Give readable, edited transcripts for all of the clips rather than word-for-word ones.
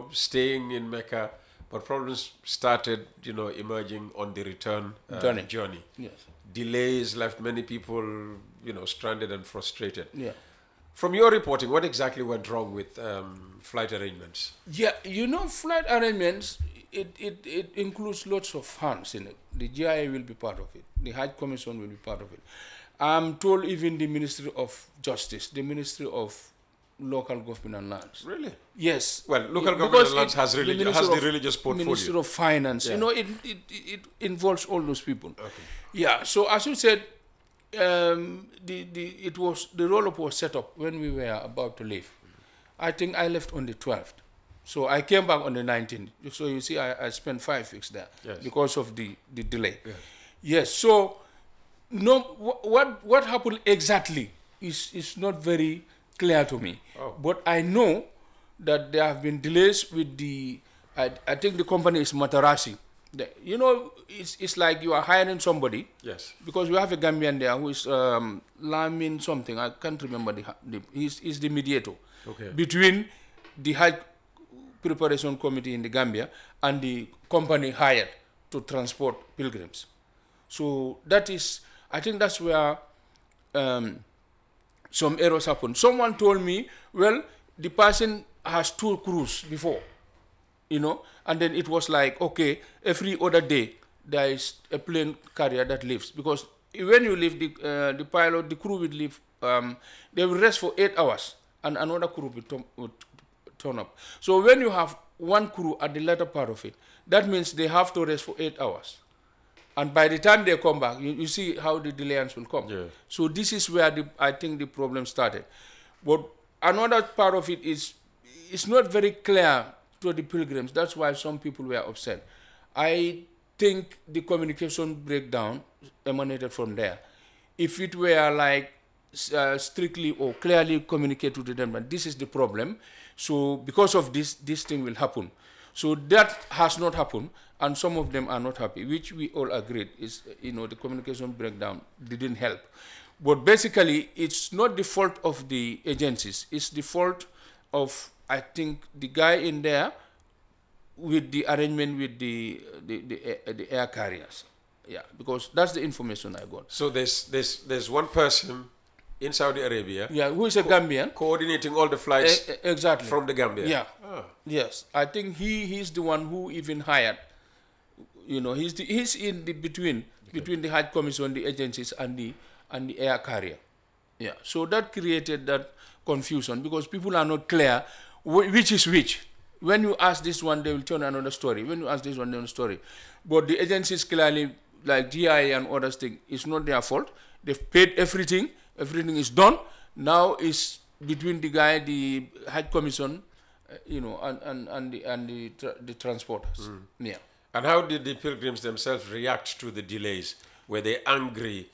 staying in Mecca, but problems started, emerging on the return journey. Yes. Delays left many people, stranded and frustrated. Yeah. From your reporting, what exactly went wrong with flight arrangements? Yeah, flight arrangements, it includes lots of hands in it. The GIA will be part of it. The Hajj Commission will be part of it. I'm told even the Ministry of Justice, the Ministry of Local Government and Lands. Really? Yes. Well, local government and lands has the religious portfolio. Ministry of Finance. Yeah. It involves all those people. Okay. Yeah. So as you said, the roll-up was set up when we were about to leave. I think I left on the 12th. So I came back on the 19th. So you see, I spent 5 weeks there because of the delay. Yeah. Yes. So what happened exactly is not very clear to me. Oh. But I know that there have been delays with I think the company is Matarasi. It's like you are hiring somebody. Yes. Because we have a Gambian there who is Lamin something. I can't remember he's the mediator between the Hajj Preparation Committee in the Gambia and the company hired to transport pilgrims. So I think that's where some errors happen. Someone told me, well, the person has 2 crews before, and then it was like, okay, every other day there is a plane carrier that leaves, because when you leave, the pilot, the crew will leave, they will rest for 8 hours, and another crew will turn up. So when you have one crew at the latter part of it, that means they have to rest for 8 hours. And by the time they come back, you see how the delayance will come. Yeah. So this is where I think the problem started. But another part of it is, it's not very clear to the pilgrims. That's why some people were upset. I think the communication breakdown emanated from there. If it were like strictly or clearly communicated to them that this is the problem, so because of this thing will happen. So that has not happened, and some of them are not happy, which we all agreed is, the communication breakdown didn't help. But basically, it's not the fault of the agencies. It's the fault of, I think, the guy in there with the arrangement with the air carriers. Yeah, because that's the information I got. So there's one person in Saudi Arabia. Yeah, who is a Gambian. Coordinating all the flights exactly from the Gambia. Yeah. Oh. Yes. I think he's the one who even hired. He's in the between the Hajj Commission, the agencies, and the air carrier. Yeah. So that created that confusion because people are not clear which is which. When you ask this one, they will tell another story. When you ask this one, another story. But the agencies clearly, like GIA and others, think it's not their fault. They've paid everything. Everything is done. Now it's between the guy, the Hajj Commission, and the transporters. Yeah. And how did the pilgrims themselves react to the delays? Were they angry?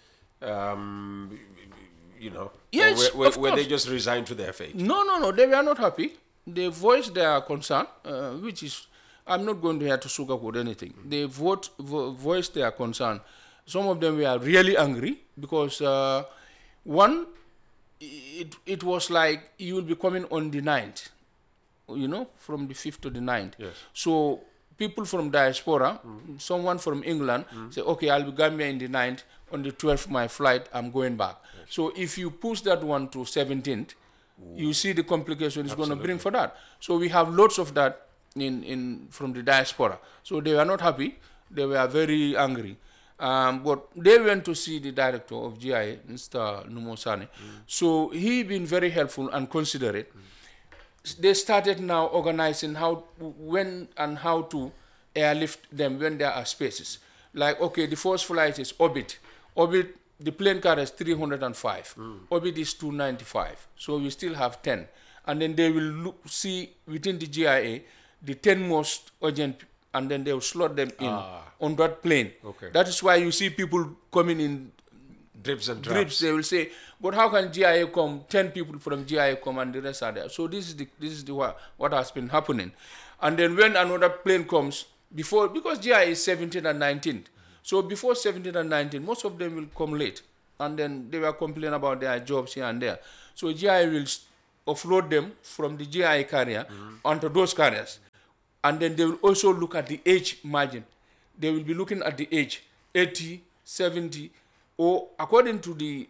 Yes, or were they just resigned to their fate? No. They were not happy. They voiced their concern, which is, I'm not going to have to sugarcoat anything. They voiced their concern. Some of them were really angry because one, it was like you will be coming on the 9th, from the 5th to the 9th. Yes. So people from diaspora, someone from England, say, okay, I'll be Gambia in the 9th. On the 12th, my flight, I'm going back. Yes. So if you push that one to 17th, you see the complication it's going to bring for that. So we have lots of that from the diaspora. So they were not happy. They were very angry. But they went to see the director of GIA, Mr. Numosane. So he been very helpful and considerate. They started now organizing when and how to airlift them when there are spaces. Like, okay, the first flight is Orbit. Orbit, the plane car is 305. Orbit is 295. So we still have 10. And then they will see within the GIA the 10 most urgent, and then they will slot them in on that plane. Okay. That is why you see people coming in drips and drabs. They will say, but how can GIA come, 10 people from GIA come and the rest are there? So this is what has been happening. And then when another plane comes, because GIA is 17th and 19th, so before 17th and 19th, most of them will come late. And then they will complain about their jobs here and there. So GIA will offload them from the GIA carrier onto those carriers. And then they will also look at the age margin. They will be looking at the age, 80, 70, or according to the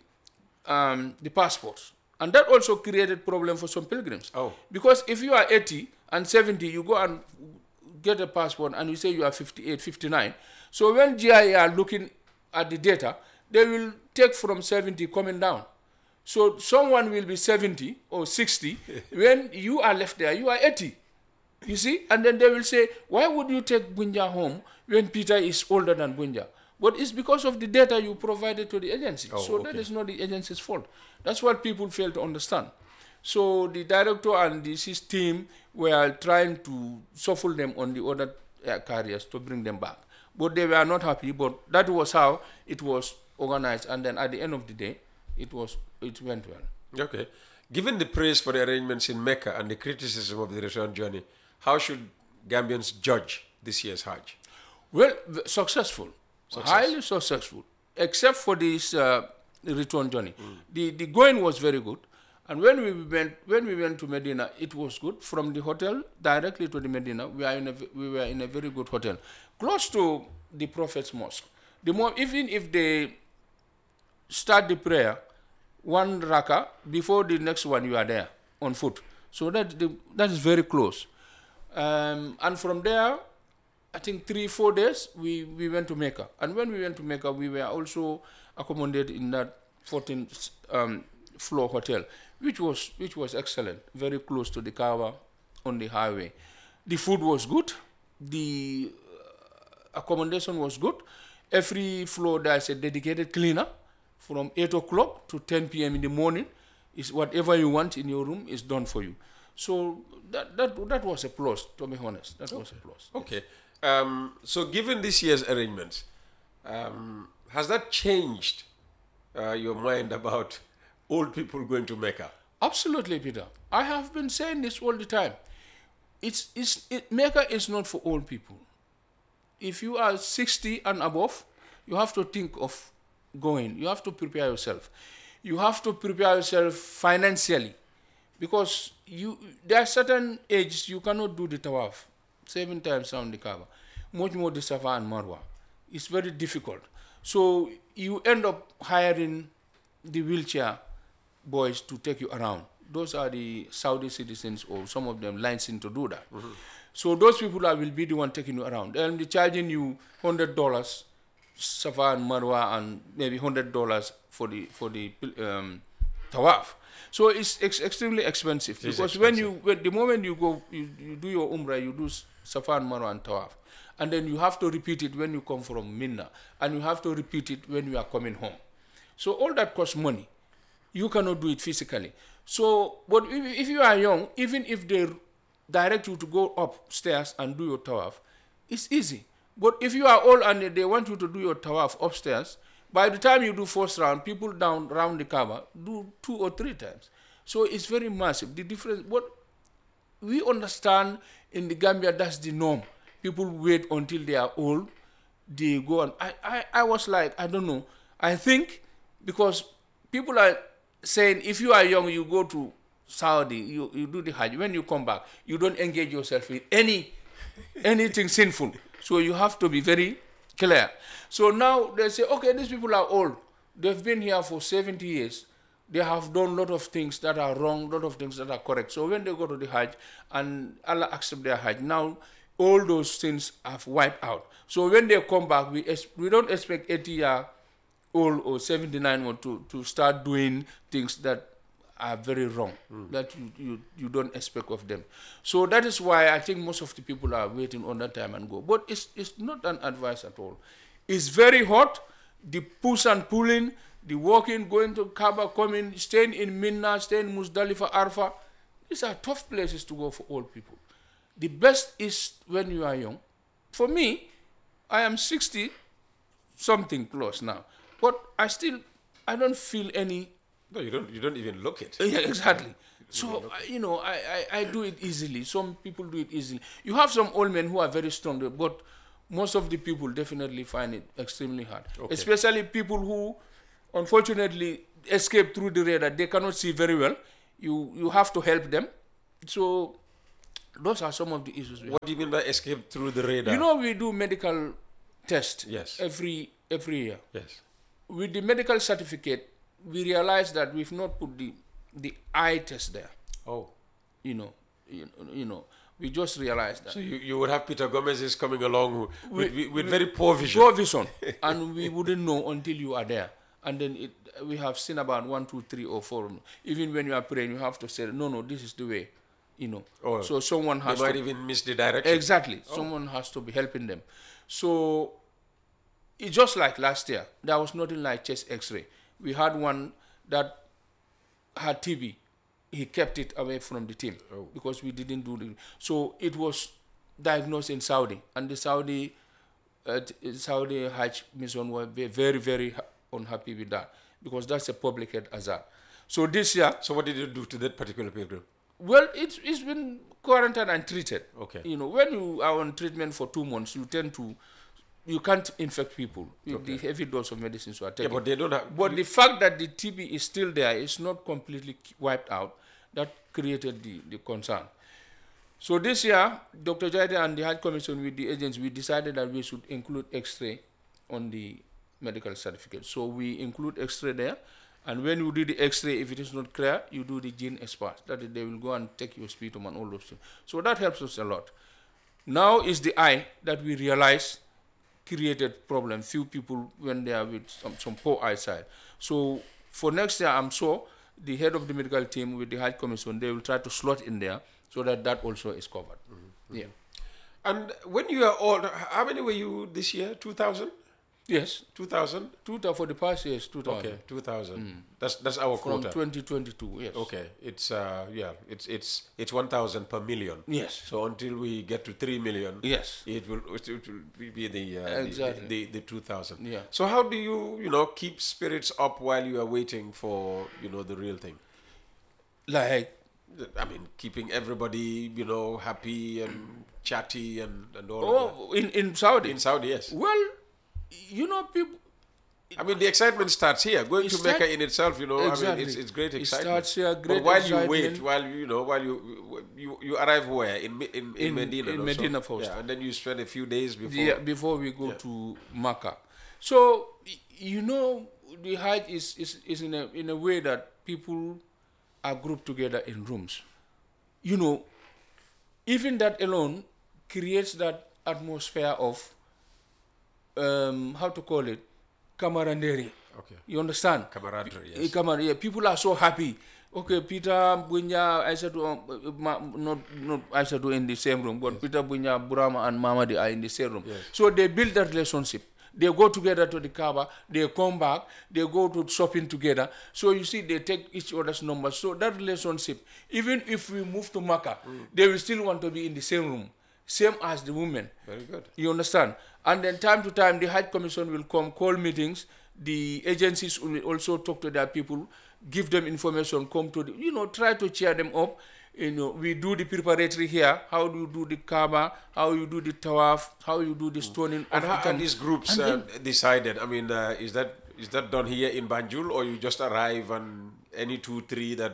passports. And that also created problem for some pilgrims. Oh. Because if you are 80 and 70, you go and get a passport and you say you are 58, 59. So when GIA are looking at the data, they will take from 70 coming down. So someone will be 70 or 60. When you are left there, you are 80. You see? And then they will say, why would you take Bunja home when Peter is older than Bunja? But it's because of the data you provided to the agency. Oh, so okay. that is not the agency's fault. That's what people fail to understand. So the director and his team were trying to shuffle them on the other carriers to bring them back. But they were not happy, but that was how it was organized. And then at the end of the day, it went well. Okay. Given the praise for the arrangements in Mecca and the criticism of the return journey, how should Gambians judge this year's Hajj? Well, successful. Highly successful, except for this return journey. The going was very good, and when we went to Medina, it was good. From the hotel directly to the Medina, we were in a very good hotel, close to the Prophet's mosque. Even if they start the prayer, one raka before the next one, you are there on foot. So that is very close, and from there, I think 3-4 days we went to Mecca. And when we went to Mecca, we were also accommodated in that 14th floor hotel, which was excellent, very close to the Kaaba on the highway. The food was good, the accommodation was good. Every floor there's a dedicated cleaner from 8 o'clock to 10 p.m. in the morning. Is whatever you want in your room is done for you. So that was a plus, to be honest. That was a plus. Okay. So given this year's arrangements, has that changed your mind about old people going to Mecca? Absolutely, Peter. I have been saying this all the time. Mecca is not for old people. If you are 60 and above, you have to think of going. You have to prepare yourself. You have to prepare yourself financially, because there are certain ages you cannot do the tawaf 7 times around the Kaaba, much more the Safa and Marwa. It's very difficult. So you end up hiring the wheelchair boys to take you around. Those are the Saudi citizens, or some of them licensed to do that. So those people will be the one taking you around. They'll be charging you $100 Safa and Marwa, and maybe $100 for the tawaf. So it's extremely expensive, because the moment you go, you do your umrah, you do Safa and Marwa and tawaf, and then you have to repeat it when you come from Minna, and you have to repeat it when you are coming home. So all that costs money. You cannot do it physically. So, but if you are young, even if they direct you to go upstairs and do your tawaf, it's easy. But if you are old and they want you to do your tawaf upstairs, by the time you do first round, people down around the Kaaba do 2 or 3 times. So it's very massive. The difference, what we understand in the Gambia, that's the norm. People wait until they are old, they go on. I was like, I don't know. I think because people are saying if you are young, you go to Saudi, you do the Hajj. When you come back, you don't engage yourself with anything sinful. So you have to be very clear. So now they say, okay, these people are old. They've been here for 70 years. They have done a lot of things that are wrong, a lot of things that are correct. So when they go to the Hajj and Allah accepts their Hajj, now all those things have wiped out. So when they come back, we don't expect 80-year-old or 79-year-old to start doing things that are very wrong, that you don't expect of them. So that is why I think most of the people are waiting on that time and go. But it's not an advice at all. It's very hot, the push and pulling, the walking, going to Kaaba, coming, staying in Minna, staying in Muzdalifah, Arfa. These are tough places to go for old people. The best is when you are young. For me, I am 60 something plus now, but I don't feel any. No, you don't even look it. Yeah, exactly. So, I do it easily. Some people do it easily. You have some old men who are very strong, but most of the people definitely find it extremely hard. Okay. Especially people who, unfortunately, escape through the radar. They cannot see very well. You have to help them. So, Those are some of the issues we have. What do you mean by escape through the radar? You know, we do medical tests Yes. every year. Yes. With the medical certificate, we realize that we've not put the eye test there. Oh. You know, we just realized that. So you would have Peter Gomez is coming along with very poor vision. Poor vision, and we wouldn't know until you are there. And then we have seen about 1, 2, 3, or 4. Even when you are praying, you have to say, no, this is the way. Oh, so someone has they might even miss the direction. Exactly. Someone has to be helping them. So it's just like last year. There was nothing like chest X-ray. We had one that had TB. He kept it away from the team because we didn't do the. So it was diagnosed in Saudi, and the Saudi Hajj mission were very, very unhappy with that because that's a public health hazard. So this year. So what did you do to that particular pilgrim? Well, it's been quarantined and treated. Okay. When you are on treatment for 2 months, you can't infect people with the heavy dose of medicines you are taking. Yeah, but they don't have. But the fact that the TB is still there, it's not completely wiped out. That created the concern. So this year, Dr. Jaide and the Hajj Commission with the agents, we decided that we should include X-ray on the medical certificate. So we include X-ray there. And when you do the X-ray, if it is not clear, you do the gene expert. That is, they will go and take your sputum and all those things. So that helps us a lot. Now is the eye that we realize created problem. Few people when they are with some poor eyesight. So for next year, I'm sure the head of the medical team with the Hajj Commission, they will try to slot in there so that also is covered. Mm-hmm. Yeah. And when you are old, how many were you this year? 2,000? Yes. 2,000? For the past years, 2,000. Okay, 2,000. That's our From quota. 2022, yes. Okay, it's 1,000 per million. Yes. So until we get to 3 million, yes, it will be exactly. the 2,000. Yeah. So how do you keep spirits up while you are waiting for the real thing? Like, I mean, keeping everybody happy and chatty and all. Oh, in Saudi. In Saudi, yes. Well, people. I mean, the excitement starts here. Going to Mecca in itself, exactly. I mean, it's great excitement. It starts here, great but while excitement. you wait, while you arrive where in Medina, in Medina first, yeah, and then you spend a few days before we go to Makkah. So the Hajj is in a way that people are grouped together in rooms. Even that alone creates that atmosphere of how to call it, camaraderie. Okay. You understand? Camaraderie, yes. Camaraderie. People are so happy. Okay, Peter Bunya, not Aisha in the same room, but Peter Bunya, Burama, and Mamadi are in the same room. Yes. So they build that relationship. They go together to the Kaaba, they come back, they go to shopping together. So you see, they take each other's numbers. So that relationship, even if we move to Makkah, they will still want to be in the same room, same as the women. Very good. You understand? And then time to time, the Hajj Commission will come, call meetings. The agencies will also talk to their people, give them information, come to try to cheer them up. We do the preparatory here, how do you do the Kaaba, how you do the Tawaf, how you do the stoning. And how are these groups decided? I mean, is that done here in Banjul, or you just arrive and any 2, 3 that,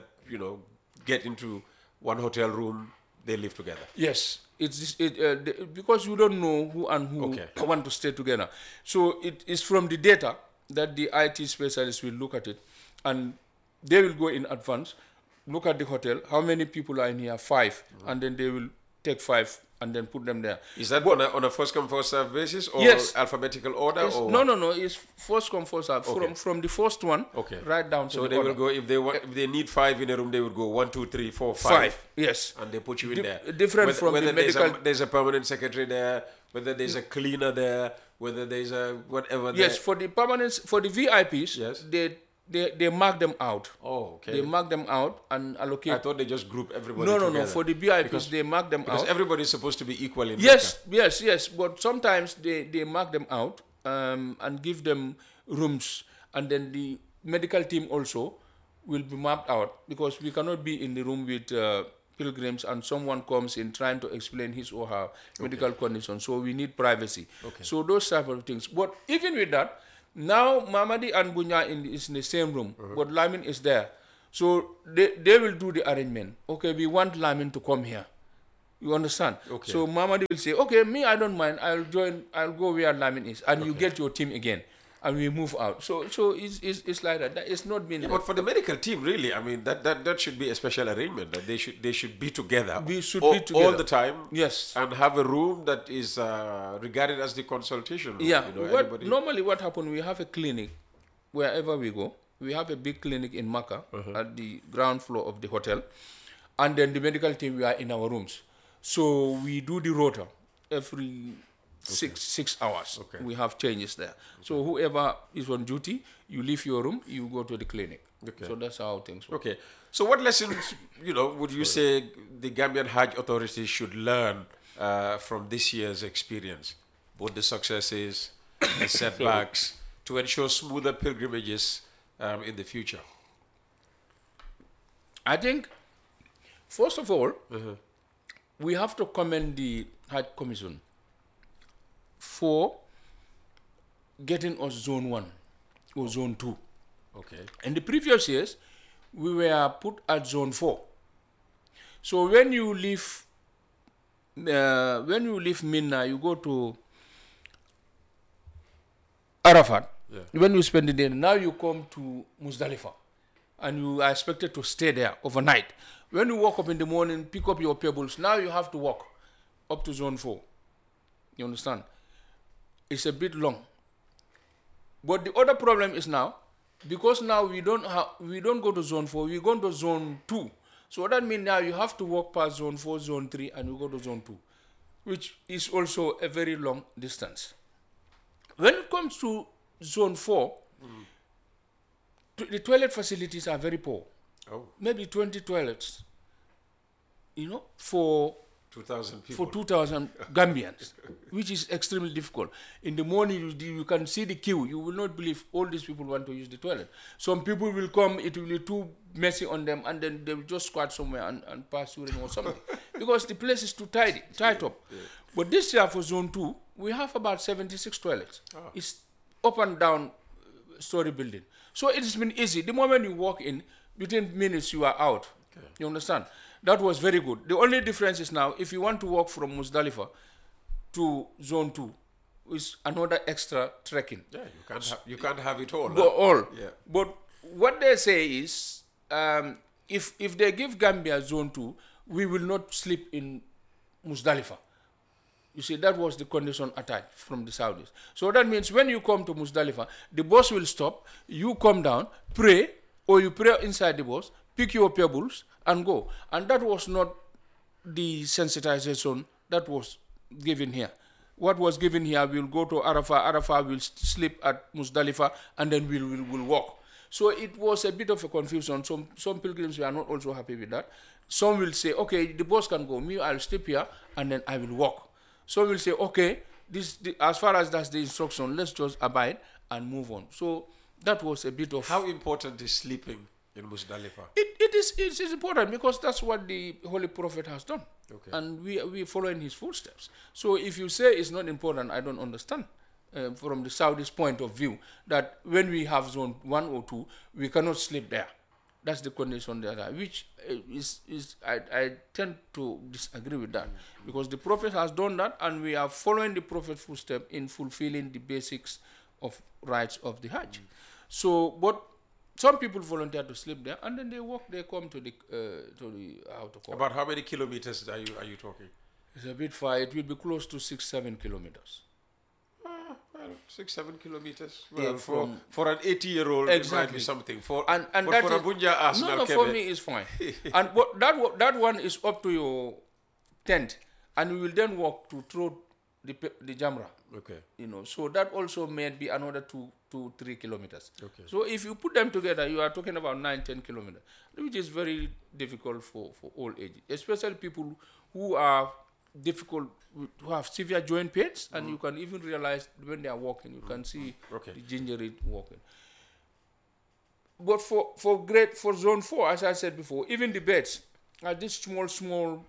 get into one hotel room, they live together? Yes. Because you don't know who and who want to stay together. So it is from the data that the IT specialists will look at it, and they will go in advance, look at the hotel, how many people are in here, 5, and then they will take 5 and then put them there. Is that on a first come first serve basis, or alphabetical order? No. It's first come first serve. From the first one right down to so the they order. will go if they need 5 in a room, they would go 1, 2, 3, 4, 5. Yes. And they put you in there. Different from the medical. There's a permanent secretary there, whether there's a cleaner there, whether there's a whatever. Yes, there. for the VIPs, yes, they mark them out. Oh, okay. They mark them out and allocate. I thought they just group everybody together. No. For the VIPs, they mark them out. Because everybody is supposed to be equal in Yes. But sometimes they mark them out and give them rooms. And then the medical team also will be mapped out, because we cannot be in the room with pilgrims and someone comes in trying to explain his or her medical condition. So we need privacy. Okay. So those type of things. But even with that, now Mamadi and Bunya is in the same room, but Lamin is there. So they will do the arrangement. Okay, we want Lamin to come here. You understand? Okay. So Mamadi will say, okay, me, I don't mind. I'll go where Lamin is. And you get your team again. And we move out. So it's like that. It's not been... Yeah, but for the medical team, really, I mean, that should be a special arrangement, that they should be together. We should all, be together. all the time. Yes. And have a room that is regarded as the consultation room. Yeah. You know, Normally what happens, we have a clinic wherever we go. We have a big clinic in Makkah at the ground floor of the hotel. And then the medical team, we are in our rooms. So we do the rota every 6 hours. Okay. We have changes there. So whoever is on duty, you leave your room, you go to the clinic. Okay. So that's how things work. Okay. So what lessons, would you say the Gambian Hajj authorities should learn from this year's experience? Both the successes, the setbacks, to ensure smoother pilgrimages in the future? I think, first of all, we have to commend the Hajj Commission for getting us Zone 1 or Zone 2. Okay. In the previous years, we were put at Zone 4. So when you leave Minna, you go to Arafat. Yeah. When you spend the day, now you come to Muzdalifah, and you are expected to stay there overnight. When you wake up in the morning, pick up your pebbles, now you have to walk up to Zone 4. You understand? It's a bit long. But the other problem is now, because now we don't go to Zone 4, we go to Zone 2. So that means now you have to walk past Zone 4, Zone 3, and you go to Zone 2, which is also a very long distance. When it comes to Zone 4, the toilet facilities are very poor. Oh. Maybe 20 toilets, for 2,000 people. For 2,000 Gambians, which is extremely difficult. In the morning, you can see the queue. You will not believe all these people want to use the toilet. Some people will come, it will be too messy on them, and then they will just squat somewhere and pass urine or something. Because the place is too tight up. Yeah. But this year for Zone 2, we have about 76 toilets. Oh. It's up and down story building. So it has been easy. The moment you walk in, within minutes you are out. Okay. You understand? That was very good. The only difference is now, if you want to walk from Muzdalifah to Zone 2, is another extra trekking. Yeah, you can't have it all. Yeah. But what they say is, if they give Gambia Zone 2, we will not sleep in Muzdalifah. You see, that was the condition attached from the Saudis. So that means when you come to Muzdalifah, the bus will stop, you come down, pray, or you pray inside the bus, pick your pebbles, and go. And that was not the sensitization that was given here. What was given here, we'll go to Arafah, Arafah will sleep at Muzdalifah, and then we'll walk. So it was a bit of a confusion. Some pilgrims were not also happy with that. Some will say, okay, the bus can go, me, I'll sleep here, and then I will walk. Some will say, okay, as far as that's the instruction, let's just abide and move on. So that was a bit of... How important is sleeping in Muzdalifah? It's important because that's what the Holy Prophet has done. Okay. And we follow in his footsteps. So if you say it's not important, I don't understand from the Saudis' point of view that when we have Zone 1 or 2, we cannot sleep there. That's the condition there, which I tend to disagree with that because the Prophet has done that and we are following the Prophet's footsteps in fulfilling the basics of rights of the Hajj. So, but some people volunteer to sleep there and then they walk, they come to the how to call About how many kilometers are you talking? It's a bit far. It will be close to 6-7 kilometers. 6-7 kilometers. Well, for an 80-year-old, exactly. It might be something. But for a Bunja Arsenal, for me it's fine. And that one is up to your tent, and we will then walk to throw the Jamra. Okay. So that also may be another 2-3 kilometers. Okay. So if you put them together, you are talking about 9-10 kilometers, which is very difficult for all ages, especially people who are difficult, who have severe joint pains, and you can even realize when they are walking, you can see the gingery walking. But for Zone 4, as I said before, even the beds are these small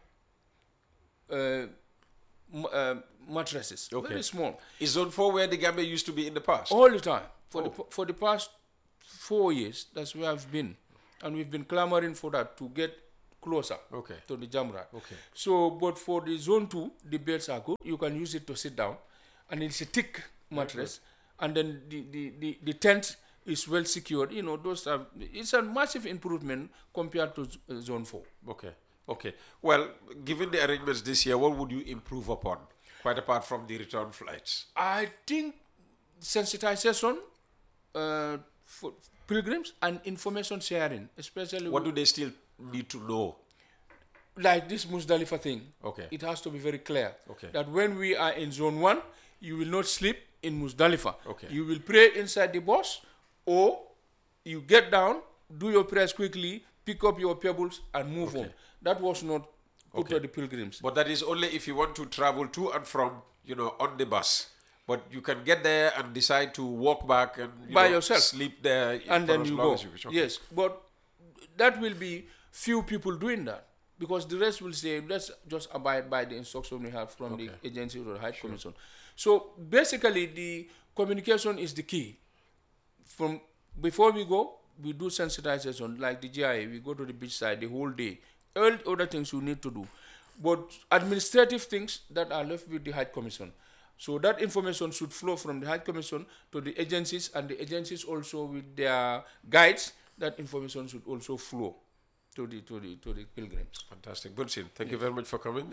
mattresses, very small. Is Zone 4 where the Gambia used to be in the past? All the time. For the past 4 years, that's where I've been. And we've been clamoring for that to get closer Okay. to the Jamra. Okay. So, but for the zone 2, the beds are good. You can use it to sit down, and it's a thick mattress, and then the tent is well secured. You know, it's a massive improvement compared to zone 4. Okay. Okay. Well, given the arrangements this year, what would you improve upon, quite apart from the return flights? I think sensitization for pilgrims and information sharing, especially What do they still need to know? like this Muzdalifa thing. Okay. It has to be very clear Okay. that when we are in zone 1, you will not sleep in Muzdalifa. Okay. You will pray inside the bus, or you get down, do your prayers quickly, pick up your pebbles, and move on. That was not put to the pilgrims. But that is only if you want to travel to and from, on the bus. But you can get there and decide to walk back and By yourself. sleep there, And for then as you long go. as you wish. Okay. Yes, but that will be few people doing that, because the rest will say, let's just abide by the instruction we have from the agency or the High Commission. So basically, the communication is the key. From before we go, we do sensitization, like the GIA, we go to the beach side the whole day. All other things you need to do. But administrative things that are left with the High Commission. So that information should flow from the High Commission to the agencies, and the agencies also with their guides, that information should also flow to the pilgrims. Fantastic. Bunsin, thank you very much for coming.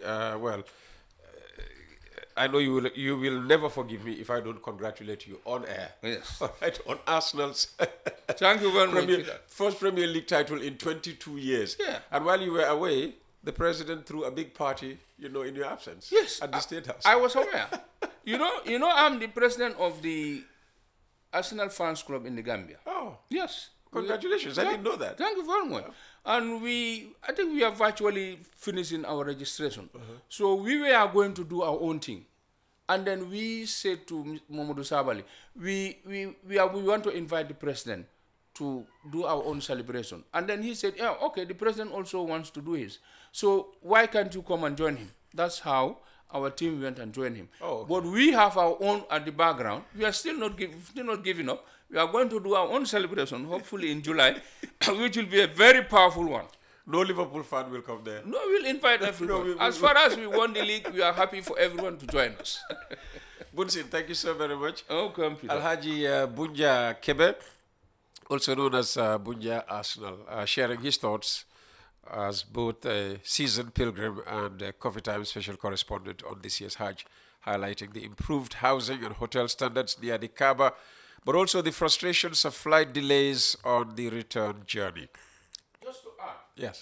I know you will never forgive me if I don't congratulate you on air. Yes. All right, on Arsenal's Thank you very much. first Premier League title in 22 years. Yeah. And while you were away, the president threw a big party, in your absence. Yes. At the State House. I was aware. you know, I'm the president of the Arsenal Fans Club in the Gambia. Oh, Yes. congratulations. I didn't know that. Thank you very much. And I think we are virtually finishing our registration. So we were going to do our own thing. And then we said to Mamadou Sabali, we want to invite the president to do our own celebration. And then he said, yeah, okay, the president also wants to do his. So why can't you come and join him? That's how our team went and joined him. Oh, okay. But we have our own at the background. We are still not giving up. We are going to do our own celebration, hopefully in July, which will be a very powerful one. No Liverpool fan will come there. No, we'll invite everyone. As far as we won the league, we are happy for everyone to join us. Bunsin, thank you so very much. Welcome, Peter. Alhaji Bunja Kebe, also known as Bunja Arsenal, sharing his thoughts as both a seasoned pilgrim and a Coffee Time special correspondent on this year's Hajj, highlighting the improved housing and hotel standards near the Kaaba, but also the frustrations of flight delays on the return journey. Just to add, Yes.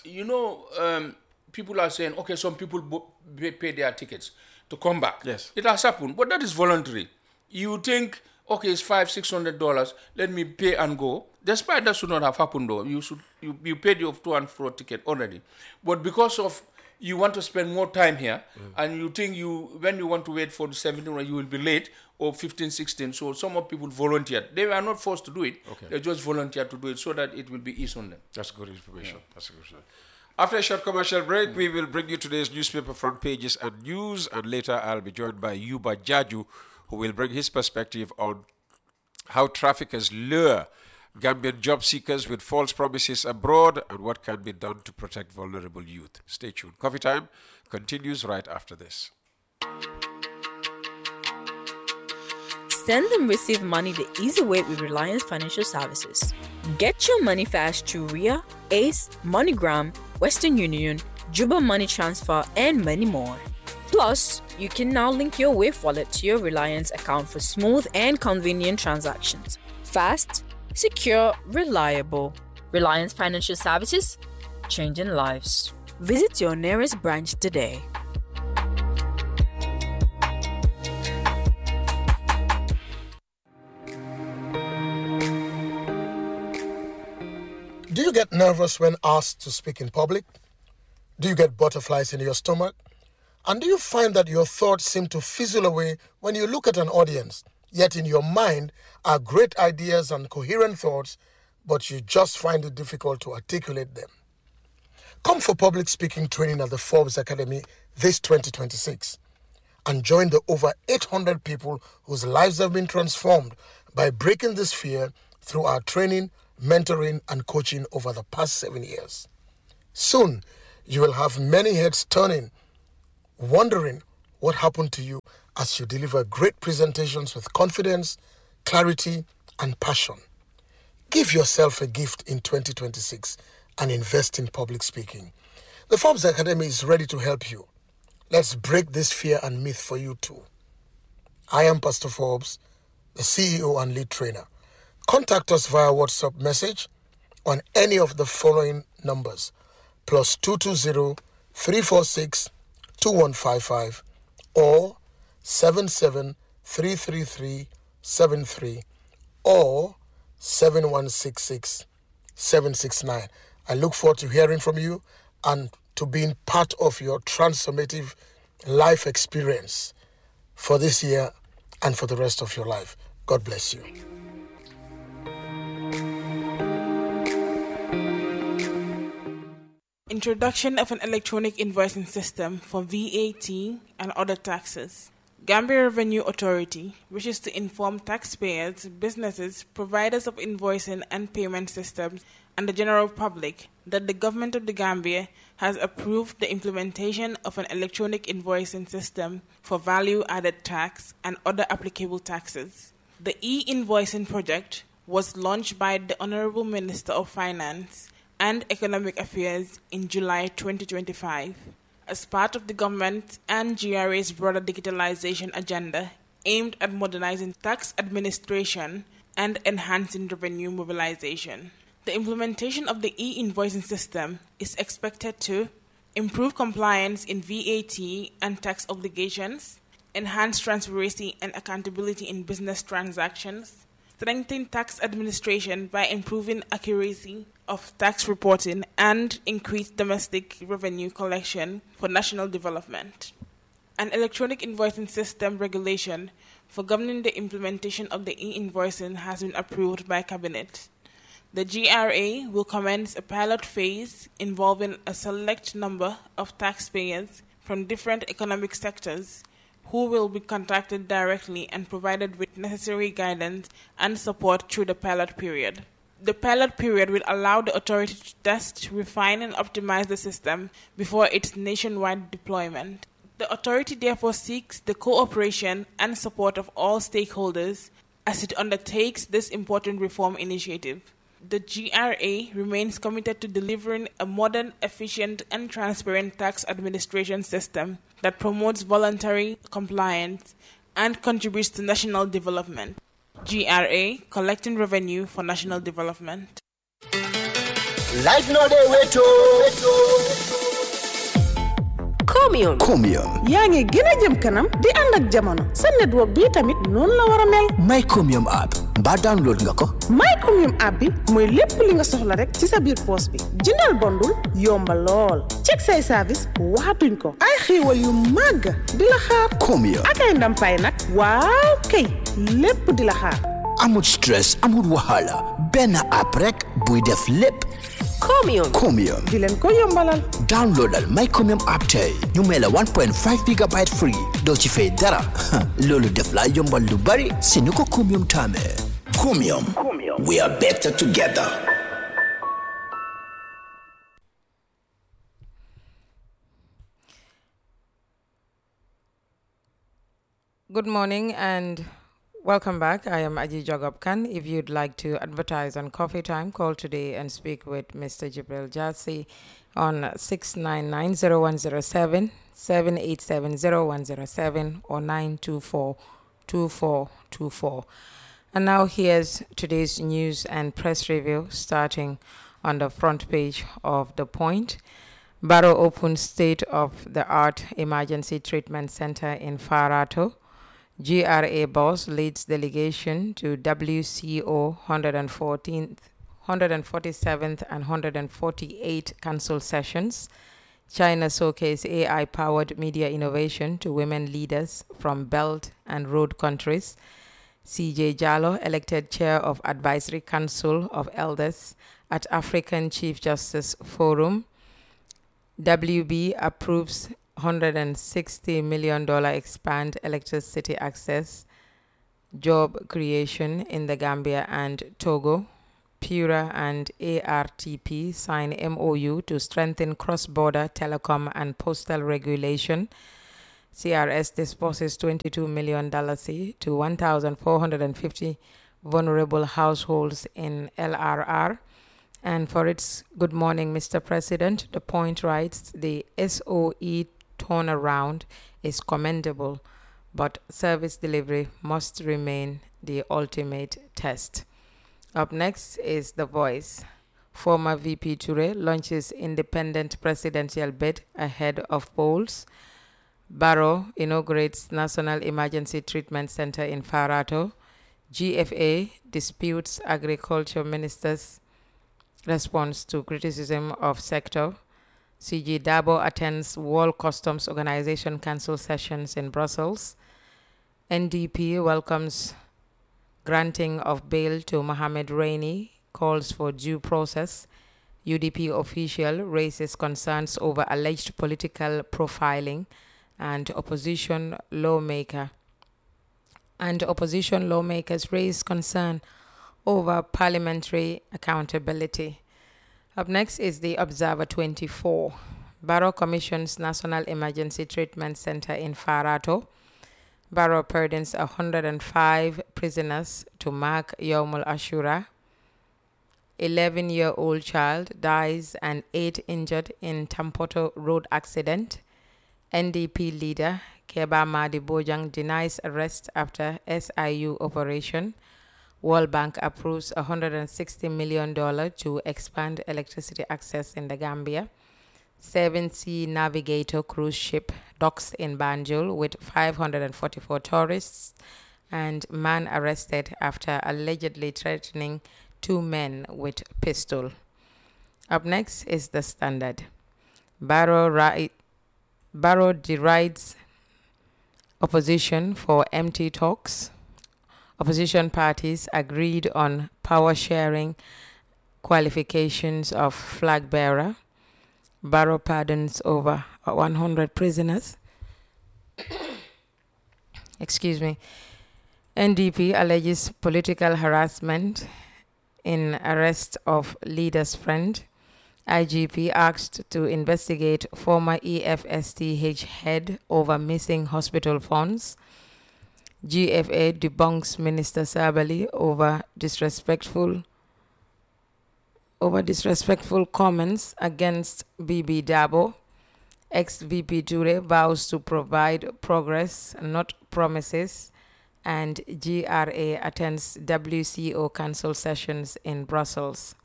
People are saying, okay, some people pay their tickets to come back. Yes. It has happened, but that is voluntary. You think, okay, it's $500-600, let me pay and go. Despite that should not have happened though. You paid your to and fro ticket already. But because of you want to spend more time here, and you think when you want to wait for the 17, you will be late, or 15, 16. So some of people volunteered. They were not forced to do it. Okay. They just volunteered to do it so that it will be easy on them. That's good information. That's good information. After a short commercial break, we will bring you today's newspaper front pages and news, and later I'll be joined by Yuba Jaju, who will bring his perspective on how traffickers lure Gambian job seekers with false promises abroad and what can be done to protect vulnerable youth. Stay tuned. Coffee Time continues right after this. Send and receive money the easy way with Reliance Financial Services. Get your money fast through RIA, ACE, MoneyGram, Western Union, Juba Money Transfer, and many more. Plus, you can now link your Wave wallet to your Reliance account for smooth and convenient transactions. Fast, secure, reliable. Reliance Financial Services, changing lives. Visit your nearest branch today. Do you get nervous when asked to speak in public? Do you get butterflies in your stomach? And do you find that your thoughts seem to fizzle away when you look at an audience, yet in your mind are great ideas and coherent thoughts, but you just find it difficult to articulate them? Come for public speaking training at the Forbes Academy this 2026 and join the over 800 people whose lives have been transformed by breaking this fear through our training, mentoring, and coaching over the past 7 years. Soon, You will have many heads turning, wondering what happened to you as you deliver great presentations with confidence, clarity, and passion. Give yourself a gift in 2026 and invest in public speaking. The Forbes Academy is ready to help you. Let's break this fear and myth for you too. I am Pastor Forbes, the CEO and lead trainer. Contact us via WhatsApp message on any of the following numbers: +220 346 2155 or 77333 73 or 7166 769. I look forward to hearing from you and to being part of your transformative life experience for this year and for the rest of your life. God bless you. Introduction of an electronic invoicing system for VAT and other taxes. Gambia Revenue Authority wishes to inform taxpayers, businesses, providers of invoicing and payment systems, and the general public that the government of the Gambia has approved the implementation of an electronic invoicing system for value-added tax and other applicable taxes. The e-invoicing project was launched by the Honorable Minister of Finance and Economic Affairs in July 2025 as part of the government and GRA's broader digitalization agenda aimed at modernizing tax administration and enhancing revenue mobilization. The implementation of the e-invoicing system is expected to improve compliance in VAT and tax obligations, enhance transparency and accountability in business transactions, strengthen tax administration by improving accuracy of tax reporting, and increase domestic revenue collection for national development. An electronic invoicing system regulation for governing the implementation of the e-invoicing has been approved by Cabinet. The GRA will commence a pilot phase involving a select number of taxpayers from different economic sectors who will be contacted directly and provided with necessary guidance and support through the pilot period. The pilot period will allow the authority to test, refine, and optimize the system before its nationwide deployment. The authority therefore seeks the cooperation and support of all stakeholders as it undertakes this important reform initiative. The GRA remains committed to delivering a modern, efficient, and transparent tax administration system that promotes voluntary compliance and contributes to national development. GRA, collecting revenue for national development. Life no day wait Chromium yaa ngi gën a jëm kanam di ànd ak jamono sa network bi tamit noonu la war a mel. My Chromium app mbaa download nga ko. My Chromium app bi mooy lépp li nga soxla rek ci sa biir poos bi jëndal bondul yomba lool check say service waxatuñ ko ay xéewal yu màgg di la xaar. Chromium ak ay ndampaay nag waaw kay lépp di la xaar. amul stress amul wahala benn app rek buy def lépp. Chromium di leen ko yombalal. downloadal My Chromium app tey ñu may la 1.5 gigabyte free doo ci fay dara loolu def la yombal lu bari si ñu ko Chromium taamee. Chromium we are better together. Good morning and welcome back. I am Aji Jogopkan. If you'd like to advertise on Coffee Time, call today and speak with Mr. Jibril Jassi on 699-0107, 787-0107 or 924-2424. And now here's today's news and press review starting on the front page of The Point. Barrow opens state-of-the-art emergency treatment center in Farato. GRA boss leads delegation to WCO 147th and 148 council sessions. China showcase AI-powered media innovation to women leaders from Belt and Road countries. CJ Jallo elected chair of Advisory Council of Elders at African Chief Justice Forum. WB approves $160 million expand electricity access, job creation in the Gambia and Togo. Pura and ARTP sign MOU to strengthen cross-border telecom and postal regulation. CRS disposes $22 million to 1,450 vulnerable households in LRR. And for its Good Morning, Mr. President, The Point writes, the SOE turnaround is commendable, but service delivery must remain the ultimate test. Up next is The Voice. Former VP Toure launches independent presidential bid ahead of polls. Barrow inaugurates National Emergency Treatment Center in Farato. GFA disputes Agriculture Minister's response to criticism of sector. CG Dabo attends World Customs Organization Council sessions in Brussels. NDP welcomes granting of bail to Mohamed Rainey, calls for due process. UDP official raises concerns over alleged political profiling, and opposition lawmakers raise concern over parliamentary accountability. Up next is the Observer 24. Barrow commissions National Emergency Treatment Center in Farato. Barrow pardons 105 prisoners to mark Yawmul Ashura. 11-year-old child dies and 8 injured in Tampoto road accident. NDP leader Keba Madi Bojang denies arrest after SIU operation. World Bank approves $160 million to expand electricity access in the Gambia. 7-Sea Navigator cruise ship docks in Banjul with 544 tourists, and man arrested after allegedly threatening 2 men with pistol. Up next is The Standard. Barrow derides opposition for empty talks. Opposition parties agreed on power sharing qualifications of flag bearer. Barrow pardons over 100 prisoners. Excuse me. NDP alleges political harassment in arrest of leader's friend. IGP asked to investigate former EFSTH head over missing hospital funds. GFA debunks Minister Sabali over disrespectful comments against BB Dabo. Ex-VP Toure vows to provide progress, not promises. And GRA attends WCO Council sessions in Brussels.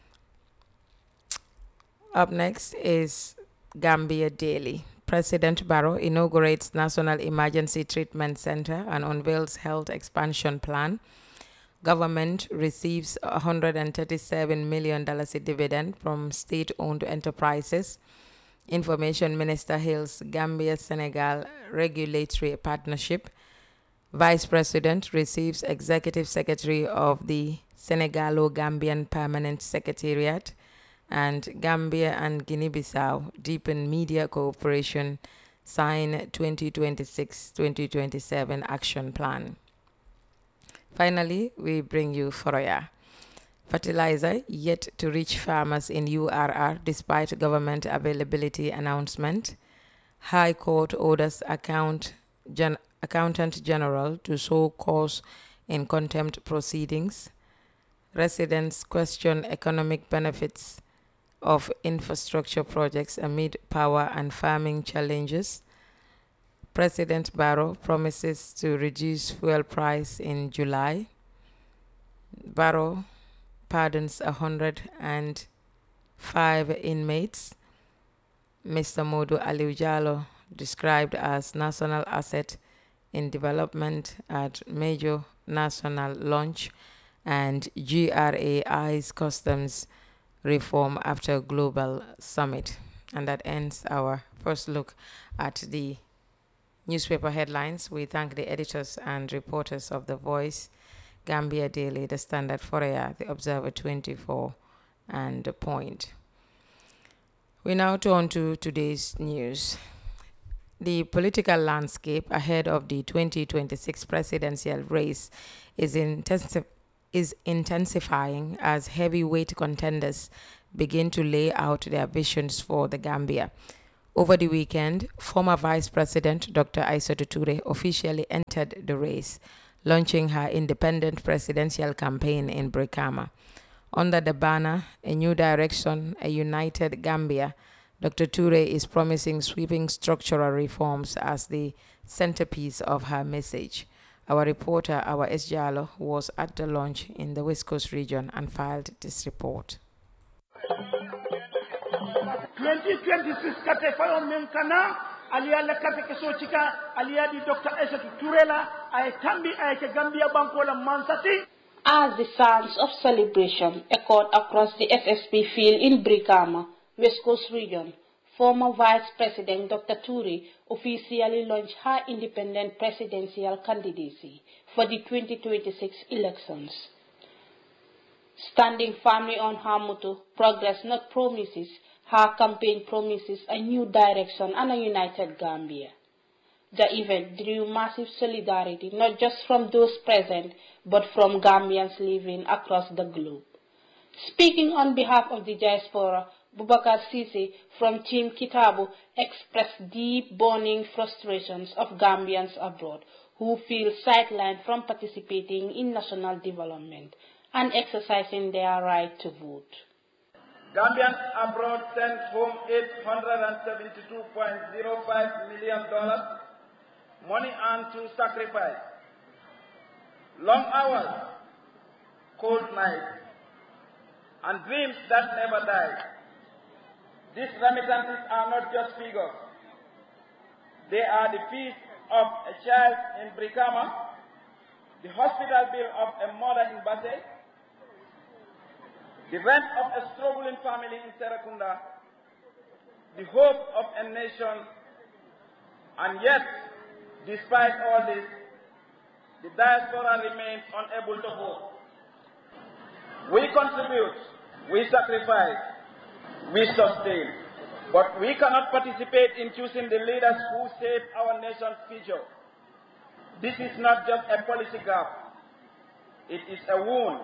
Up next is Gambia Daily. President Barrow inaugurates National Emergency Treatment Center and unveils health expansion plan. Government receives $137 million dividend from state-owned enterprises. Information Minister hails Gambia-Senegal regulatory partnership. Vice President receives Executive Secretary of the Senegalo-Gambian Permanent Secretariat. And Gambia and Guinea-Bissau deepen media cooperation, sign 2026-2027 action plan. Finally, we bring you Foroya. Fertilizer yet to reach farmers in URR despite government availability announcement. High Court orders Accountant General to show cause in contempt proceedings. Residents question economic benefits of infrastructure projects amid power and farming challenges. President Barrow promises to reduce fuel price in July. Barrow pardons 105 inmates. Mr. Modu Aliu Jallo described as national asset in development at major national launch, and GRA eyes customs reform after global summit. And that ends our first look at the newspaper headlines. We thank the editors and reporters of The Voice, Gambia Daily, The Standard, Foroya, The Observer 24, and The Point. We now turn to today's news. The political landscape ahead of the 2026 presidential race is is intensifying as heavyweight contenders begin to lay out their visions for the Gambia. Over the weekend, former Vice President Dr. Aissatou Touré officially entered the race, launching her independent presidential campaign in Brikama. Under the banner, A New Direction, A United Gambia, Dr. Touré is promising sweeping structural reforms as the centerpiece of her message. Our reporter, Awa S. Jallo, was at the launch in the West Coast region and filed this report. 2026 kate fayo menkana aliya la kate keso chika aliya di Dr. Aissatou Touré la ay tambi ay ke Gambia banko la mansati. As the sounds of celebration echoed across the FSP field in Brikama, West Coast region, former Vice President Dr. Touré officially launched her independent presidential candidacy for the 2026 elections. Standing firmly on her motto, Progress Not Promises, her campaign promises a new direction and a united Gambia. The event drew massive solidarity not just from those present, but from Gambians living across the globe. Speaking on behalf of the diaspora, Boubacar Cissé from Team Kitabo expressed deep burning frustrations of Gambians abroad who feel sidelined from participating in national development and exercising their right to vote. Gambians abroad sent home $872.05 million, money earned through sacrifice, long hours, cold nights, and dreams that never die. These remittances are not just figures. They are the fees of a child in Brikama, the hospital bill of a mother in Basse, the rent of a struggling family in Serekunda, the hope of a nation, and yet, despite all this, the diaspora remains unable to vote. We contribute, we sacrifice, we sustain, but we cannot participate in choosing the leaders who save our nation's future. This is not just a policy gap, it is a wound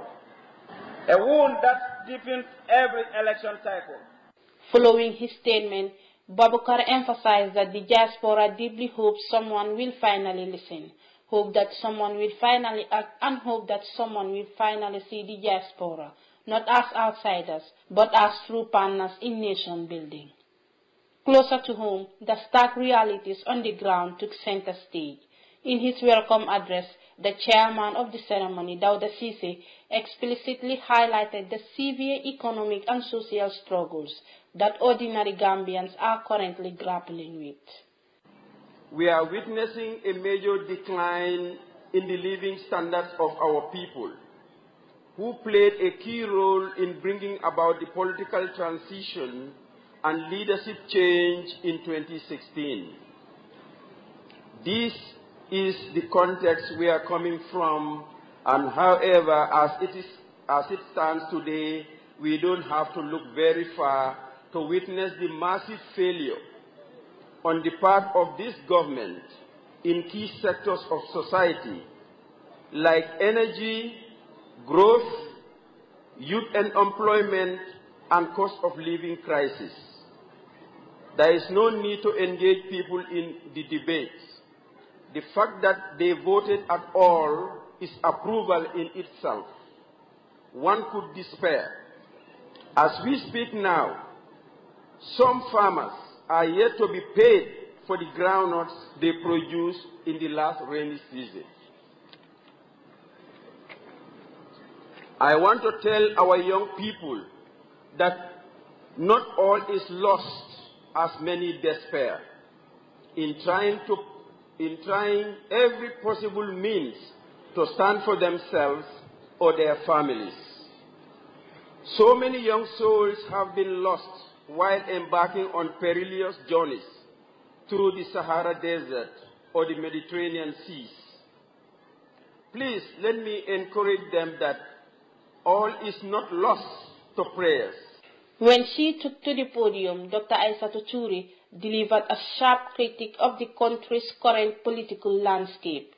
that deepens every election cycle. Following his statement, Babukar emphasized that the diaspora deeply hopes someone will finally listen, hope that someone will finally act, and hope that someone will finally see the diaspora, not as outsiders, but as true partners in nation building. Closer to home, the stark realities on the ground took center stage. In his welcome address, the chairman of the ceremony, Dawda Cissé, explicitly highlighted the severe economic and social struggles that ordinary Gambians are currently grappling with. We are witnessing a major decline in the living standards of our people, who played a key role in bringing about the political transition and leadership change in 2016. This is the context we are coming from, and however, as it stands today, we don't have to look very far to witness the massive failure on the part of this government in key sectors of society like energy, growth, youth unemployment, and cost of living crisis. There is no need to engage people in the debates. The fact that they voted at all is approval in itself. One could despair. As we speak now, some farmers are yet to be paid for the groundnuts they produced in the last rainy season. I want to tell our young people that not all is lost as many despair in trying every possible means to stand for themselves or their families. So many young souls have been lost while embarking on perilous journeys through the Sahara Desert or the Mediterranean seas. Please let me encourage them that all is not lost to prayers. When she took to the podium, Dr. Aissatou Touré delivered a sharp critique of the country's current political landscape,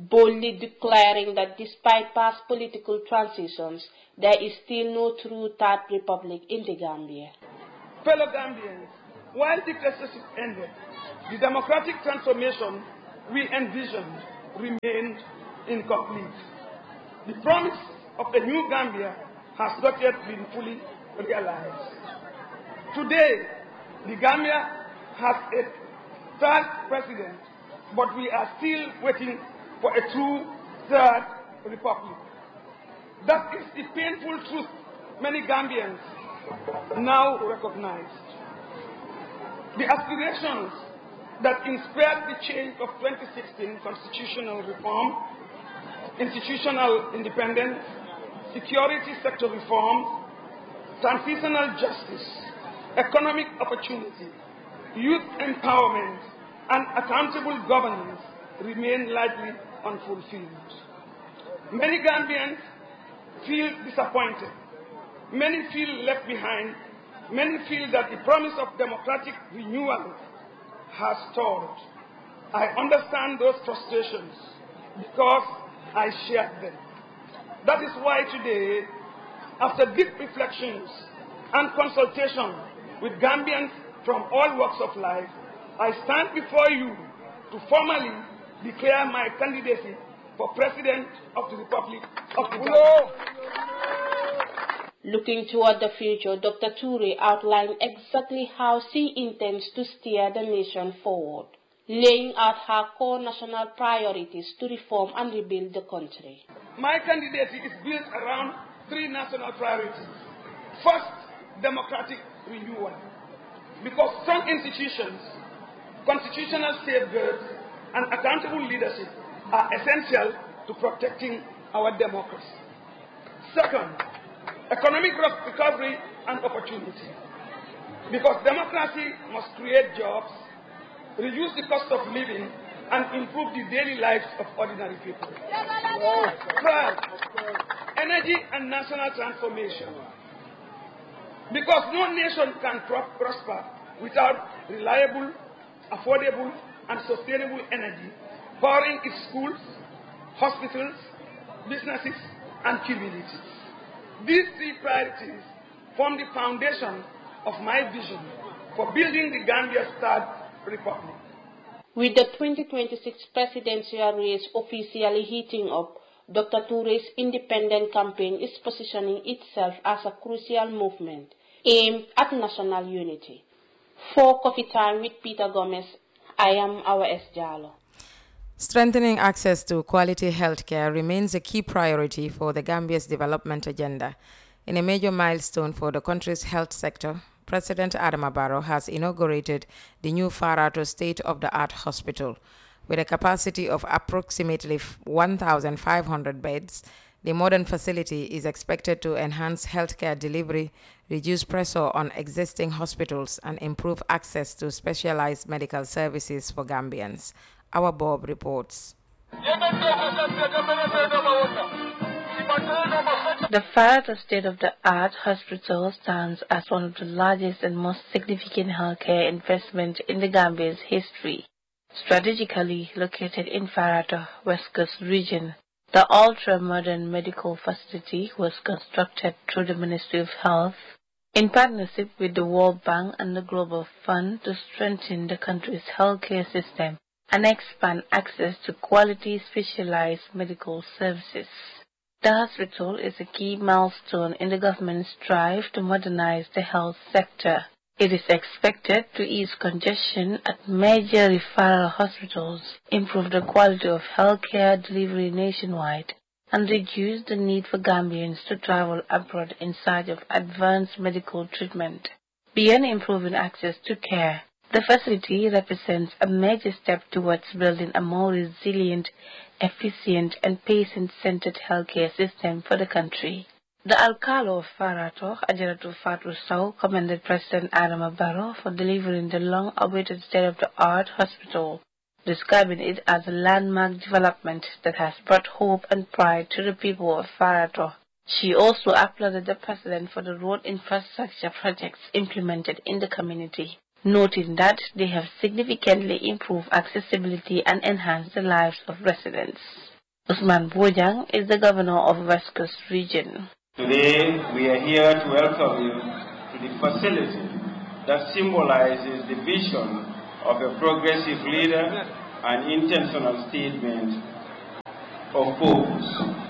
boldly declaring that despite past political transitions, there is still no true Third Republic in the Gambia. Fellow Gambians, while dictatorship ended, the democratic transformation we envisioned remained incomplete. The promise of a new Gambia has not yet been fully realized. Today, the Gambia has a third president, but we are still waiting for a true Third Republic. That is the painful truth many Gambians now recognize. The aspirations that inspired the change of 2016 constitutional reform, institutional independence, security sector reform, transitional justice, economic opportunity, youth empowerment, and accountable governance remain largely unfulfilled. Many Gambians feel disappointed. Many feel left behind. Many feel that the promise of democratic renewal has stalled. I understand those frustrations because I shared them. That is why today, after deep reflections and consultation with Gambians from all walks of life, I stand before you to formally declare my candidacy for President of the Republic of the Gambia. Looking toward the future, Dr. Toure outlined exactly how she intends to steer the nation forward, laying out her core national priorities to reform and rebuild the country. My candidacy is built around three national priorities. First, democratic renewal. Because strong institutions, constitutional safeguards, and accountable leadership are essential to protecting our democracy. Second, economic recovery and opportunity. Because democracy must create jobs, reduce the cost of living, and improve the daily lives of ordinary people. Third, energy and national transformation. Because no nation can prosper without reliable, affordable, and sustainable energy powering its schools, hospitals, businesses, and communities. These three priorities form the foundation of my vision for building the Gambia's Third Republic. With the 2026 presidential race officially heating up, Dr. Toure's independent campaign is positioning itself as a crucial movement aimed at national unity. For Coffee Time with Peter Gomez, I am Awa S. Jallo. Strengthening access to quality healthcare remains a key priority for the Gambia's development agenda. In a major milestone for the country's health sector, President Adama Barrow has inaugurated the new Farato state-of-the-art hospital. With a capacity of approximately 1,500 beds, the modern facility is expected to enhance healthcare delivery, reduce pressure on existing hospitals, and improve access to specialized medical services for Gambians. Our Bob reports. The Farato state-of-the-art hospital stands as one of the largest and most significant healthcare investments in the Gambia's history. Strategically located in Farato, West Coast region, the ultra-modern medical facility was constructed through the Ministry of Health in partnership with the World Bank and the Global Fund to strengthen the country's healthcare system and expand access to quality specialized medical services. The hospital is a key milestone in the government's drive to modernize the health sector. It is expected to ease congestion at major referral hospitals, improve the quality of healthcare delivery nationwide, and reduce the need for Gambians to travel abroad in search of advanced medical treatment. Beyond improving access to care, the facility represents a major step towards building a more resilient, efficient, and patient-centered healthcare system for the country. The Alcalo of Farato, Ajaratu Fatou Sow, commended President Adama Barrow for delivering the long-awaited state-of-the-art hospital, describing it as a landmark development that has brought hope and pride to the people of Farato. She also applauded the President for the road infrastructure projects implemented in the community. noting that they have significantly improved accessibility and enhanced the lives of residents. Usman Bojang is the governor of West Coast Region. Today, we are here to welcome you to the facility that symbolizes the vision of a progressive leader and intentional statement of purpose.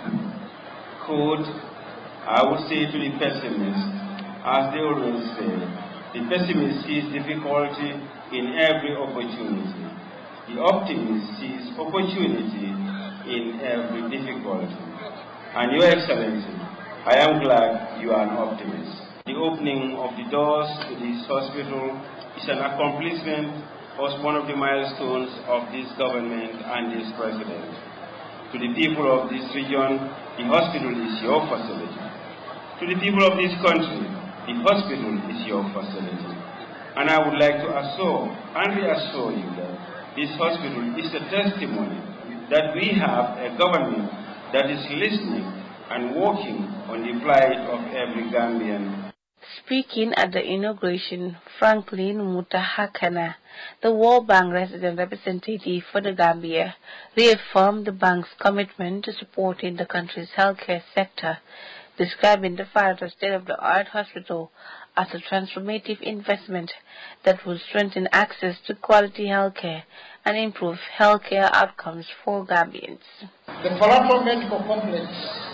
Quote, I would say to the pessimist, as they always say, the pessimist sees difficulty in every opportunity. The optimist sees opportunity in every difficulty. And Your Excellency, I am glad you are an optimist. The opening of the doors to this hospital is an accomplishment, was one of the milestones of this government and this president. To the people of this region, the hospital is your facility. To the people of this country, the hospital is your facility. And I would like to assure and reassure you that this hospital is a testimony that we have a government that is listening and working on the plight of every Gambian. Speaking at the inauguration, Franklin Mutahakana, the World Bank resident representative for the Gambia, reaffirmed the bank's commitment to supporting the country's healthcare sector, describing the Farata state-of-the-art hospital as a transformative investment that will strengthen access to quality healthcare and improve healthcare outcomes for Gambians. The Farata Medical Complex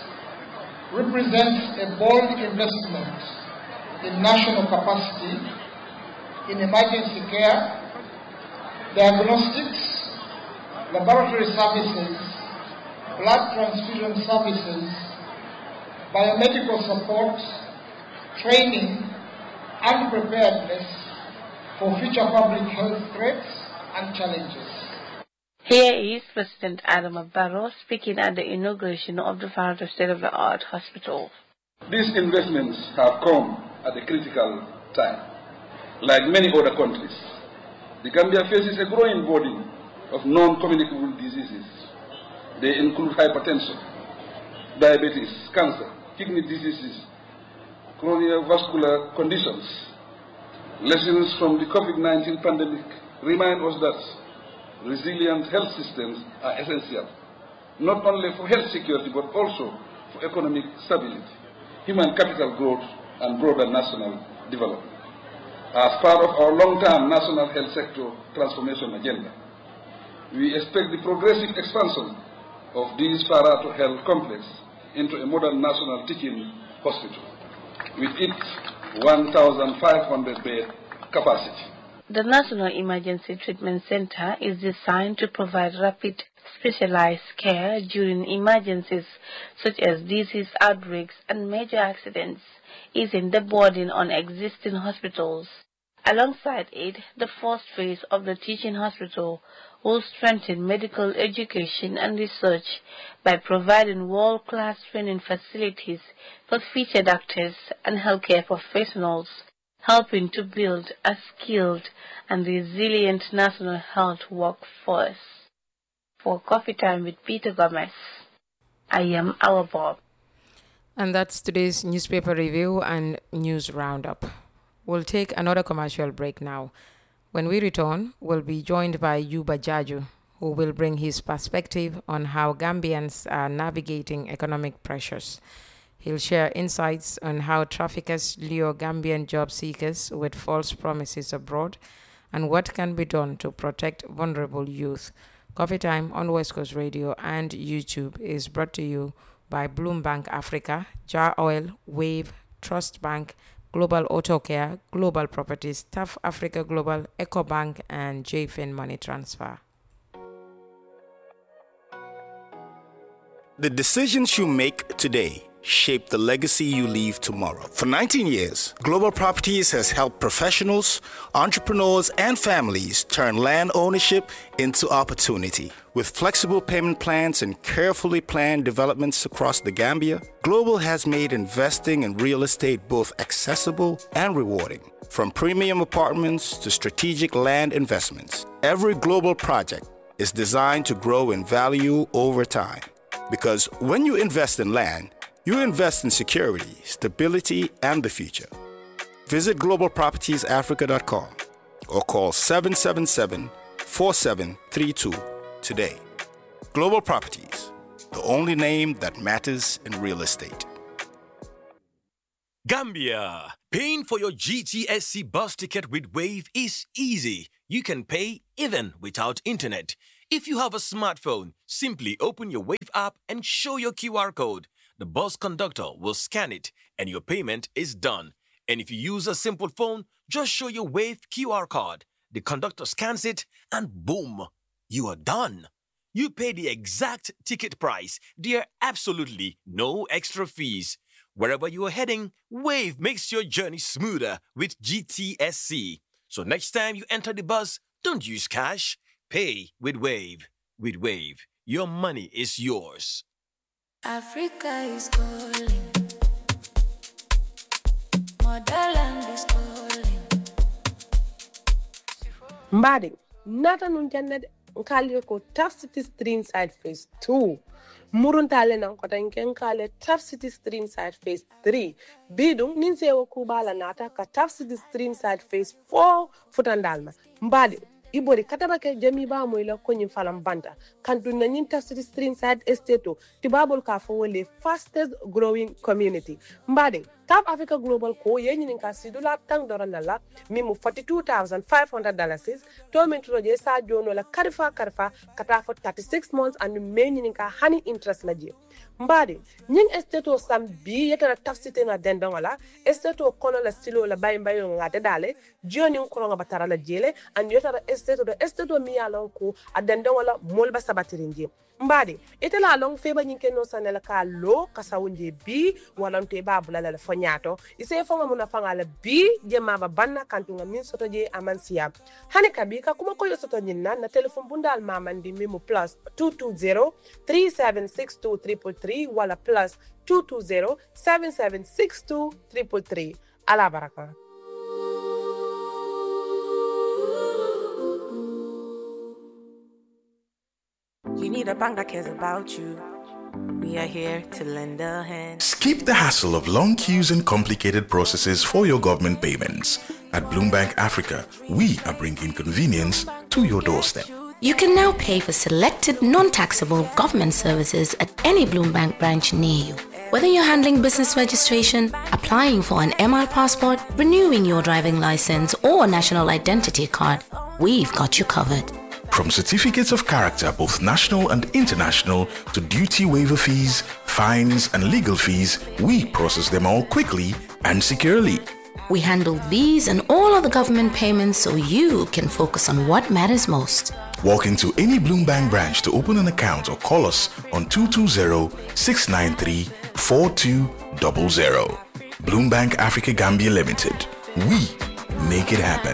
represents a bold investment in national capacity, in emergency care, diagnostics, laboratory services, blood transfusion services, biomedical support, training, and preparedness for future public health threats and challenges. Here is President Adama Barrow speaking at the inauguration of the Farata state-of-the-art hospital. These investments have come at a critical time. Like many other countries, the Gambia faces a growing burden of non-communicable diseases. They include hypertension, diabetes, cancer, kidney diseases, cardiovascular conditions. Lessons from the COVID-19 pandemic remind us that resilient health systems are essential, not only for health security but also for economic stability, human capital growth, and broader national development. As part of our long-term national health sector transformation agenda, we expect the progressive expansion of this Farata Health Complex into a modern national teaching hospital with its 1,500-bed capacity. The National Emergency Treatment Center is designed to provide rapid, specialized care during emergencies such as disease outbreaks and major accidents, easing the burden on existing hospitals. Alongside it, the first phase of the teaching hospital will strengthen medical education and research by providing world-class training facilities for future doctors and healthcare professionals, helping to build a skilled and resilient national health workforce. For Coffee Time with Peter Gomez, I am Awa Bob. And that's today's newspaper review and news roundup. We'll take another commercial break now. When we return, we'll be joined by Yuba Jaju, who will bring his perspective on how Gambians are navigating economic pressures. He'll share insights on how traffickers lure Gambian job seekers with false promises abroad and what can be done to protect vulnerable youth. Coffee Time on West Coast Radio and YouTube is brought to you by Bloombank Africa, Jar Oil, Wave, Trust Bank, Global Auto Care, Global Properties, Tough Africa Global, EcoBank, and JFIN Money Transfer. The decisions you make today shape the legacy you leave tomorrow. For 19 years, Global Properties has helped professionals, entrepreneurs, and families turn land ownership into opportunity. With flexible payment plans and carefully planned developments across the Gambia, Global has made investing in real estate both accessible and rewarding. From premium apartments to strategic land investments, every Global project is designed to grow in value over time. Because when you invest in land, you invest in security, stability, and the future. Visit globalpropertiesafrica.com or call 777-4732 today. Global Properties, the only name that matters in real estate. Gambia. Paying for your GTSC bus ticket with Wave is easy. You can pay even without internet. If you have a smartphone, simply open your Wave app and show your QR code. The bus conductor will scan it and your payment is done. And if you use a simple phone, just show your Wave QR code. The conductor scans it and boom, you are done. You pay the exact ticket price. There are absolutely no extra fees. Wherever you are heading, Wave makes your journey smoother with GTSC. So next time you enter the bus, don't use cash. Pay with Wave. With Wave, your money is yours. Africa is calling. Motherland is calling. Mbadi, nata nun jannede nkali ko Tough City Streamside Phase 2. Muruntale nan ko tan ken kale Tough City Streamside Phase 3. Bidung ninse wo kubala nata ka Tough City Streamside Phase 4 futandalma. Mbadi ibori kataba ke jami ba moy la ko nyin falam banta kantu na nyin Tough City Streamside Estate tibabol ka fo le fastest growing community. Mbadi Tab Africa Global ko yenyin ka sidula tang doranala mimu $42,500 to min troje sa jono la karfa kata for 36 months and menyin ka hani interest la je. Mbadi nyin esteto sam bi yeta Tough City na dendonga esteto kono la silo la baymbayo ngate dale joni ko nga batara la jele and yeta esteto mi alon ko adendonga la molba sabatirinje. Mbadi itela long feba nyinke no sanela ka lo kasawunje bi walante babula la fonyato ise fonga muna fanga la bi je maba banna kantunga min soto je amansia hani kabika kuma ko yosoto nyinna na telephone bundal mamandi mimu plus 220 3762 333 wala plus 220 7762 333 ala baraka. You need a bank that cares about you. We are here to lend a hand. Skip the hassle of long queues and complicated processes for your government payments. At Bloombank Africa, we are bringing convenience to your doorstep. You can now pay for selected non-taxable government services at any Bloombank branch near you. Whether you're handling business registration, applying for an MR passport, renewing your driving license, or a national identity card, we've got you covered. From certificates of character, both national and international, to duty waiver fees, fines, and legal fees, we process them all quickly and securely. We handle these and all other government payments so you can focus on what matters most. Walk into any Bloombank branch to open an account or call us on 220-693-4200. Bloombank Africa Gambia Limited. We make it happen.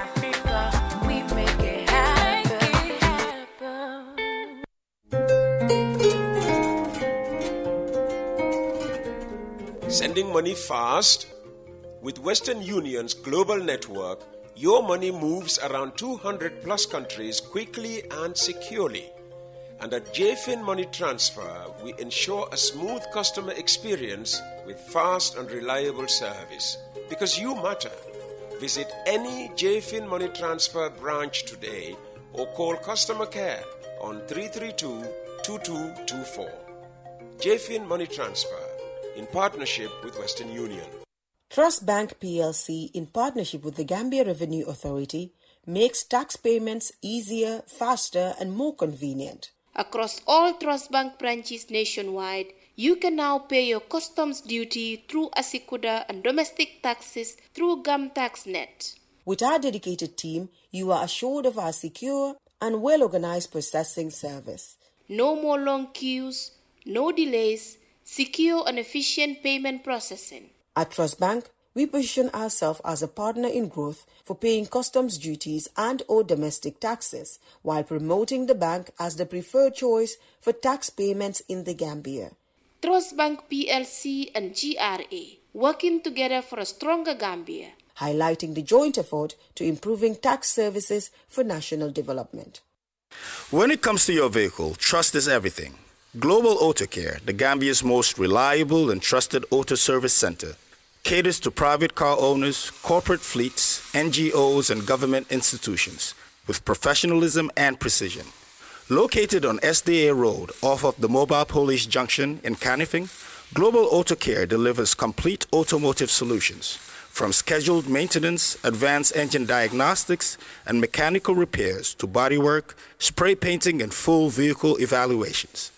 Sending money fast? With Western Union's global network, your money moves around 200 plus countries quickly and securely. And at JFIN Money Transfer, we ensure a smooth customer experience with fast and reliable service. Because you matter. Visit any JFIN Money Transfer branch today or call customer care on 332-2224. JFIN Money Transfer, in partnership with Western Union. Trust Bank PLC, in partnership with the Gambia Revenue Authority, makes tax payments easier, faster, and more convenient. Across all Trust Bank branches nationwide, you can now pay your customs duty through Asikuda and domestic taxes through GamTaxNet. With our dedicated team, you are assured of our secure and well-organized processing service. No more long queues, no delays, secure and efficient payment processing. At Trust Bank, we position ourselves as a partner in growth for paying customs duties and/or domestic taxes, while promoting the bank as the preferred choice for tax payments in the Gambia. Trust Bank PLC and GRA, working together for a stronger Gambia. Highlighting the joint effort to improving tax services for national development. When it comes to your vehicle, trust is everything. Global Auto Care, the Gambia's most reliable and trusted auto service center, caters to private car owners, corporate fleets, NGOs, and government institutions with professionalism and precision. Located on SDA Road off of the Mobile Police Junction in Canifing, Global Auto Care delivers complete automotive solutions, from scheduled maintenance, advanced engine diagnostics, and mechanical repairs to bodywork, spray painting, and full vehicle evaluations.